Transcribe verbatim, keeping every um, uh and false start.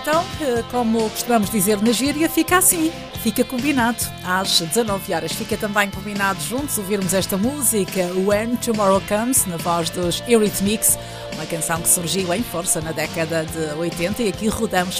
Então, como costumamos dizer na gíria, fica assim, fica combinado. Às dezanove horas fica também combinado juntos ouvirmos esta música, When Tomorrow Comes, na voz dos Eurythmics, uma canção que surgiu em força na década de oitenta e aqui rodamos